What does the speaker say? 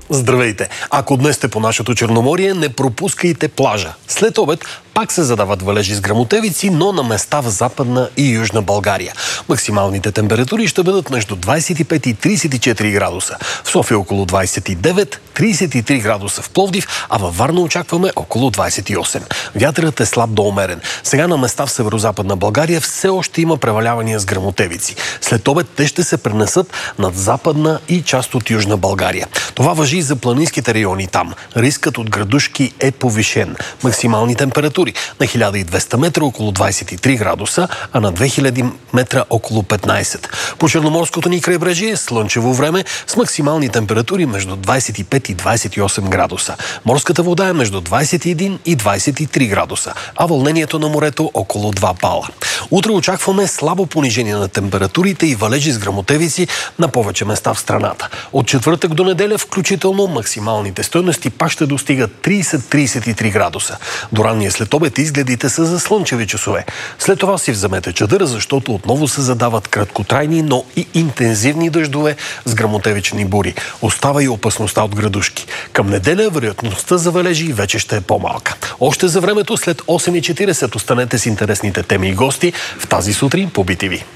Здравейте! Ако днес сте по нашето Черноморие, не пропускайте плажа. След обед пак се задават валежи с гръмотевици, но на места в Западна и Южна България. Максималните температури ще бъдат между 25 и 34 градуса. В София около 29, 33 градуса в Пловдив, а във Варна очакваме около 28. Вятърът е слаб до умерен. Сега на места в Северозападна България все още има превалявания с гръмотевици. След обед те ще се пренесат над Западна и част от Южна България. Това важи и за планинските райони там. Рискът от градушки е повишен. Максимални температури на 1200 метра около 23 градуса, а на 2000 метра около 15. По Черноморското ни крайбрежие слънчево време с максимални температури между 25 и 28 градуса. Морската вода е между 21 и 23 градуса, а вълнението на морето около 2 бала. Утре очакваме слабо понижение на температурите и валежи с гръмотевици на повече места в страната. От четвъртък до неделя включително максималните стойности пак ще достигат 30-33 градуса. До ранния след обед изгледите са за слънчеви часове. След това си вземете чадъра, защото отново се задават краткотрайни, но и интензивни дъждове с гръмотевични бури. Остава и опасността от градушки. Към неделя вероятността за валежи вече ще е по-малка. Още за времето след 8:40 останете с интересните теми и гости в тази сутрин по BTV.